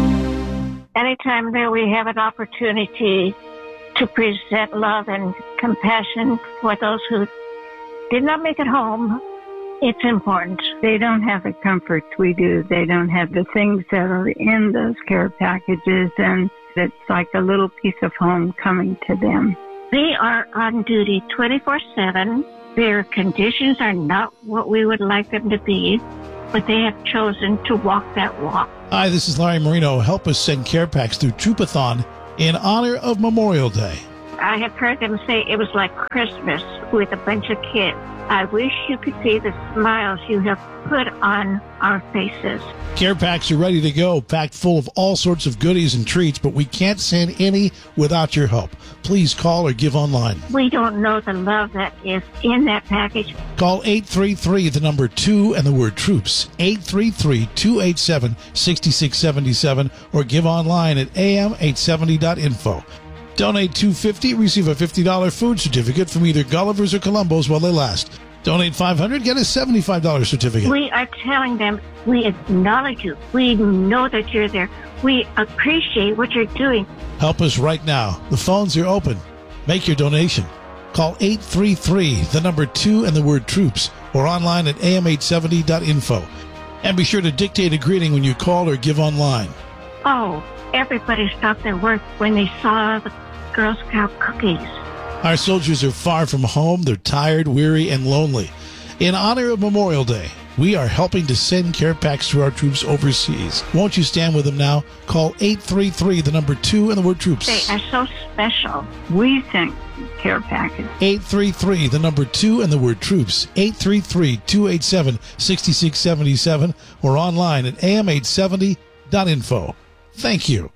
Anytime that we have an opportunity to present love and compassion for those who did not make it home, it's important. They don't have the comforts we do. They don't have the things that are in those care packages, and it's like a little piece of home coming to them. They are on duty twenty-four seven. Their conditions are not what we would like them to be, but they have chosen to walk that walk. Hi, this is Larry Marino. Help us send care packs through Troopathon in honor of Memorial Day. I have heard them say it was like Christmas with a bunch of kids. I wish you could see the smiles you have put on our faces. Care packs are ready to go, packed full of all sorts of goodies and treats, but we can't send any without your help. Please call or give online. We don't know the love that is in that package. Call eight three three, the number two, and the word troops, eight three three, two eight seven, six six seven seven, or give online at A M eight seventy dot info. Donate two hundred fifty dollars, receive a fifty dollars food certificate from either Gulliver's or Columbo's while they last. Donate five hundred dollars, get a seventy-five dollars certificate. We are telling them we acknowledge you. We know that you're there. We appreciate what you're doing. Help us right now. The phones are open. Make your donation. Call eight three three, the number two, and the word troops, or online at A M eight seventy dot info. And be sure to dictate a greeting when you call or give online. Oh, everybody stopped their work when they saw the Girl Scout cookies. Our soldiers are far from home. They're tired, weary, and lonely. In honor of Memorial Day, we are helping to send care packs to our troops overseas. Won't you stand with them now? Call eight three three, the number two, and the word troops. They are so special. We think care package. eight three three, the number two, and the word troops. eight three three, two eight seven, six six seven seven, or online at A M eight seventy dot info. Thank you.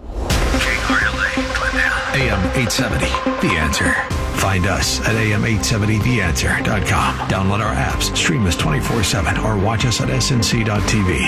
A M eight seventy, The Answer. Find us at A M eight seventy the answer dot com. Download our apps, stream us twenty-four seven, or watch us at S N C dot T V.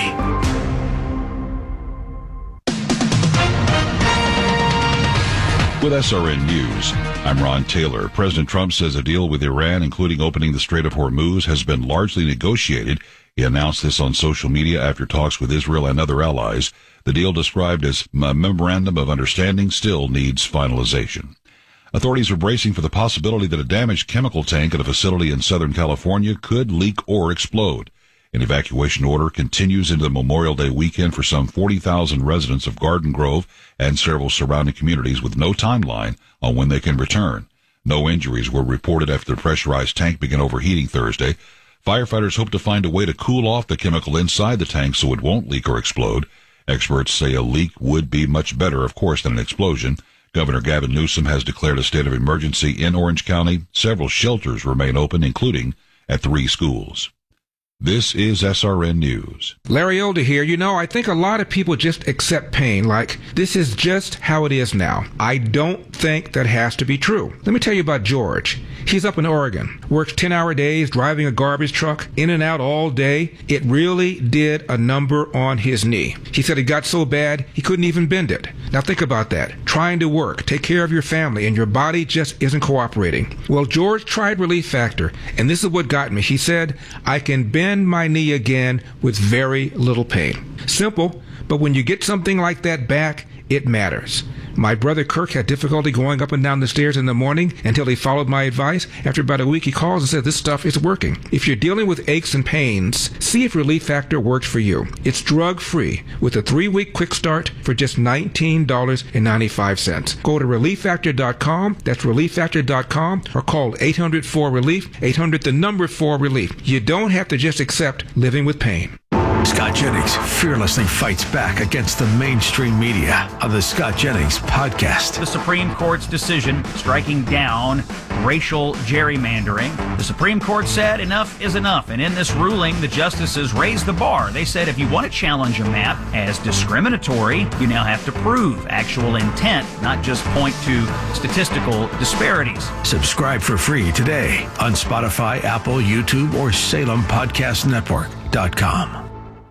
With S R N News, I'm Ron Taylor. President Trump says a deal with Iran, including opening the Strait of Hormuz, has been largely negotiated. He announced this on social media after talks with Israel and other allies. The deal, described as a memorandum of understanding, still needs finalization. Authorities are bracing for the possibility that a damaged chemical tank at a facility in Southern California could leak or explode. An evacuation order continues into the Memorial Day weekend for some forty thousand residents of Garden Grove and several surrounding communities, with no timeline on when they can return. No injuries were reported after the pressurized tank began overheating Thursday. Firefighters hope to find a way to cool off the chemical inside the tank so it won't leak or explode. Experts say a leak would be much better, of course, than an explosion. Governor Gavin Newsom has declared a state of emergency in Orange County. Several shelters remain open, including at three schools. This is S R N News. Larry Older here. You know, I think a lot of people just accept pain like this is just how it is now. I don't think that has to be true. Let me tell you about George. He's up in Oregon, works ten-hour days, driving a garbage truck, in and out all day. It really did a number on his knee. He said it got so bad he couldn't even bend it. Now think about that. Trying to work, take care of your family, and your body just isn't cooperating. Well, George tried Relief Factor, and this is what got me. He said, I can bend my knee again with very little pain. Simple, but when you get something like that back, it matters. My brother Kirk had difficulty going up and down the stairs in the morning until he followed my advice. After about a week, he calls and says, this stuff is working. If you're dealing with aches and pains, see if Relief Factor works for you. It's drug-free with a three-week quick start for just nineteen dollars and ninety-five cents. Go to relief factor dot com, that's relief factor dot com, or call eight hundred four relief, eight hundred the number four relief. You don't have to just accept living with pain. Scott Jennings fearlessly fights back against the mainstream media on the Scott Jennings Podcast. The Supreme Court's decision striking down racial gerrymandering. The Supreme Court said enough is enough, and in this ruling, the justices raised the bar. They said if you want to challenge a map as discriminatory, you now have to prove actual intent, not just point to statistical disparities. Subscribe for free today on Spotify, Apple, YouTube, or Salem Podcast Network dot com.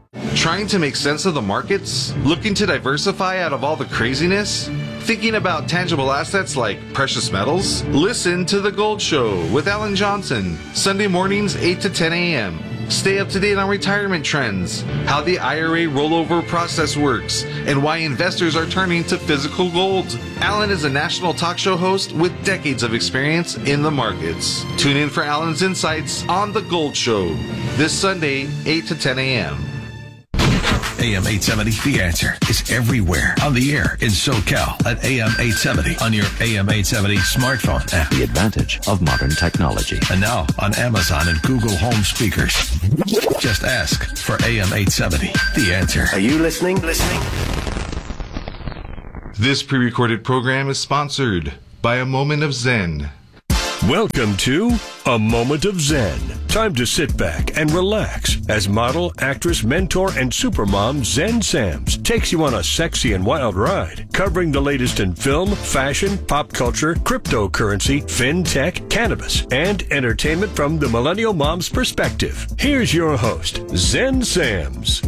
Trying to make sense of the markets? Looking to diversify out of all the craziness? Thinking about tangible assets like precious metals? Listen to The Gold Show with Alan Johnson, Sunday mornings eight to ten a.m. Stay up to date on retirement trends, how the I R A rollover process works, and why investors are turning to physical gold. Alan is a national talk show host with decades of experience in the markets. Tune in for Alan's insights on The Gold Show this Sunday, eight to ten a.m. A M eight seventy, The Answer is everywhere on the air in SoCal at A M eight seventy on your A M eight seventy smartphone app. The advantage of modern technology. And now on Amazon and Google Home speakers. Just ask for A M eight seventy, The Answer. Are you listening? Listening? This pre-recorded program is sponsored by A Moment of Zen. Welcome to A Moment of Zen. Time to sit back and relax as model, actress, mentor, and supermom Zen Sams takes you on a sexy and wild ride, covering the latest in film, fashion, pop culture, cryptocurrency, fintech, cannabis, and entertainment from the millennial mom's perspective. Here's your host, Zen Sams.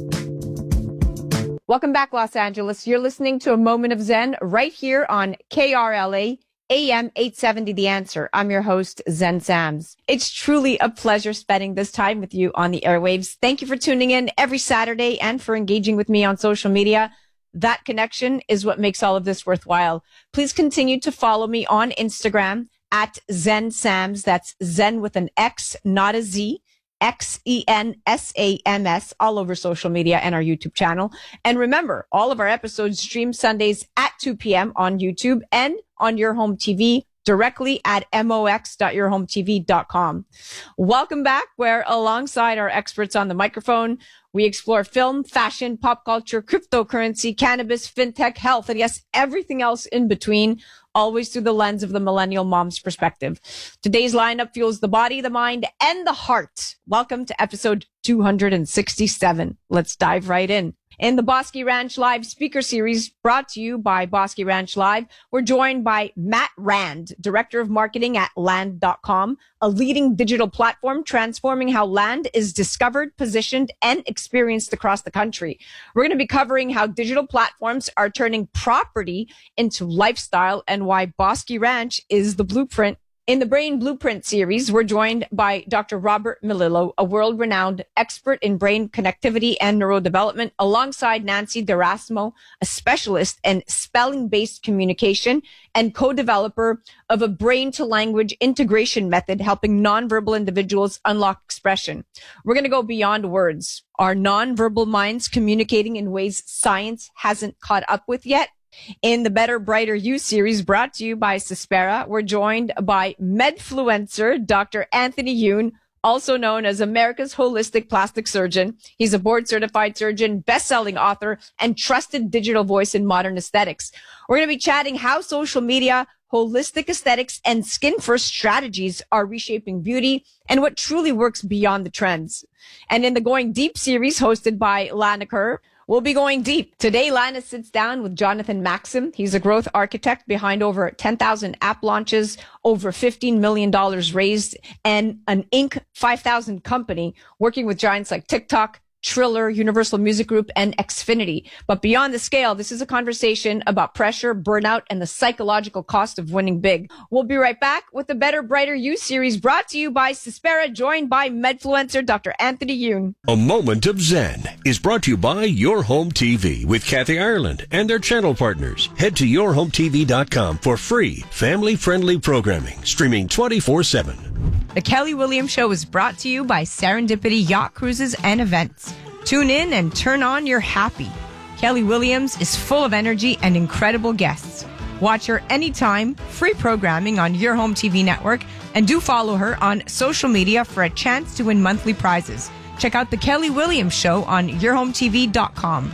Welcome back, Los Angeles. You're listening to A Moment of Zen right here on K R L A. A M eight seventy, The Answer. I'm your host, Zen Sams. It's truly a pleasure spending this time with you on the airwaves. Thank you for tuning in every Saturday and for engaging with me on social media. That connection is what makes all of this worthwhile. Please continue to follow me on Instagram at Zen Sams. That's Zen with an X, not a Z. X E N S A M S, all over social media and our YouTube channel. And remember, all of our episodes stream Sundays at two p.m. on YouTube and on Your Home T V directly at mox dot your home t v dot com. Welcome back, where alongside our experts on the microphone, we explore film, fashion, pop culture, cryptocurrency, cannabis, fintech, health, and yes, everything else in between, always through the lens of the millennial mom's perspective. Today's lineup fuels the body, the mind, and the heart. Welcome to episode two hundred sixty-seven. Let's dive right in. In the Bosque Ranch Live speaker series brought to you by Bosque Ranch Live, we're joined by Matt Rand, Director of Marketing at land dot com, a leading digital platform transforming how land is discovered, positioned, and experienced across the country. We're going to be covering how digital platforms are turning property into lifestyle and why Bosque Ranch is the blueprint. In the Brain Blueprint series, we're joined by Doctor Robert Melillo, a world-renowned expert in brain connectivity and neurodevelopment, alongside Nancy D'Erasmo, a specialist in spelling-based communication and co-developer of a brain-to-language integration method helping nonverbal individuals unlock expression. We're going to go beyond words. Are nonverbal minds communicating in ways science hasn't caught up with yet? In the Better, Brighter You series brought to you by Cespera, we're joined by Medfluencer, Doctor Anthony Yoon, also known as America's Holistic Plastic Surgeon. He's a board-certified surgeon, best-selling author, and trusted digital voice in modern aesthetics. We're going to be chatting how social media, holistic aesthetics, and skin-first strategies are reshaping beauty and what truly works beyond the trends. And in the Going Deep series hosted by Lana Kerr, we'll be going deep. Today, Lana sits down with Jonathan Maxim. He's a growth architect behind over ten thousand app launches, over fifteen million dollars raised, and an Inc five thousand company working with giants like TikTok, Triller, Universal Music Group, and Xfinity. But beyond the scale, this is a conversation about pressure, burnout, and the psychological cost of winning big. We'll be right back with the Better, Brighter You series brought to you by Cespera, joined by Medfluencer Doctor Anthony Yoon. A Moment of Zen is brought to you by Your Home T V with Kathy Ireland and their channel partners. Head to your home t v dot com for free, family-friendly programming, streaming twenty-four seven. The Kelly Williams Show is brought to you by Serendipity Yacht Cruises and Events. Tune in and turn on your happy. Kelly Williams is full of energy and incredible guests. Watch her anytime, free programming on Your Home T V network, and do follow her on social media for a chance to win monthly prizes. Check out The Kelly Williams Show on your home t v dot com.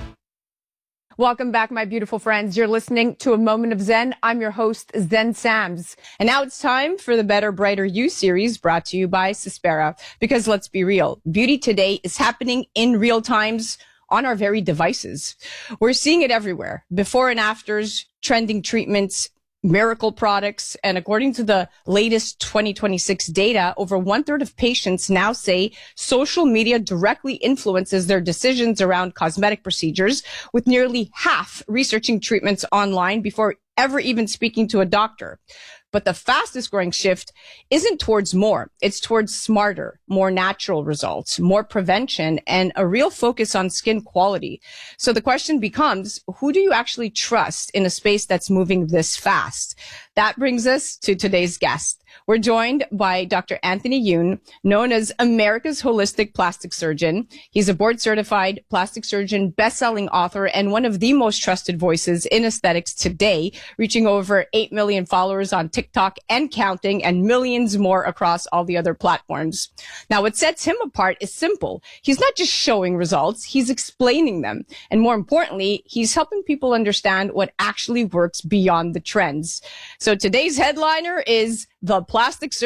Welcome back, my beautiful friends. You're listening to A Moment of Zen. I'm your host, Zen Sams. And now it's time for the Better, Brighter You series brought to you by Cespera. Because let's be real, beauty today is happening in real times on our very devices. We're seeing it everywhere. Before and afters, trending treatments, miracle products. And according to the latest twenty twenty-six data, over one third of patients now say social media directly influences their decisions around cosmetic procedures, with nearly half researching treatments online before ever even speaking to a doctor. But the fastest growing shift isn't towards more. It's towards smarter, more natural results, more prevention, and a real focus on skin quality. So the question becomes, who do you actually trust in a space that's moving this fast? That brings us to today's guest. We're joined by Doctor Anthony Yoon, known as America's Holistic Plastic Surgeon. He's a board-certified plastic surgeon, best-selling author, and one of the most trusted voices in aesthetics today, reaching over eight million followers on TikTok and counting, and millions more across all the other platforms. Now, what sets him apart is simple. He's not just showing results, he's explaining them. And more importantly, he's helping people understand what actually works beyond the trends. So today's headliner is the plastic surgeon